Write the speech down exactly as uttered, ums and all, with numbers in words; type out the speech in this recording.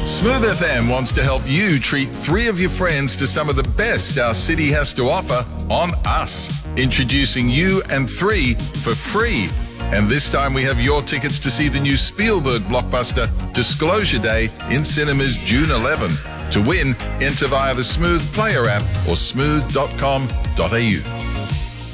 Smooth F M wants to help you treat three of your friends to some of the best our city has to offer on us. Introducing You and Three for free. And this time we have your tickets to see the new Spielberg blockbuster Disclosure Day in cinemas June eleventh. To win, enter via the Smooth Player app or smooth dot com dot a u.